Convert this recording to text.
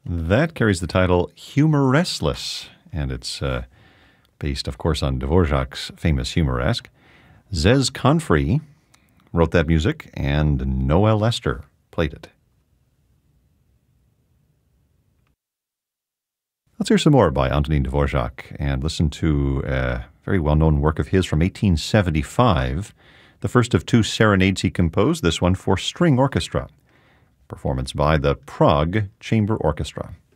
That carries the title Humoressless, and it's based, of course, on Dvorak's famous Humoresque. Zez Confrey wrote that music, and Noel Lester played it. Let's hear some more by Antonin Dvorak and listen to a very well-known work of his from 1875, the first of two serenades he composed, this one for string orchestra. Performance by the Prague Chamber Orchestra.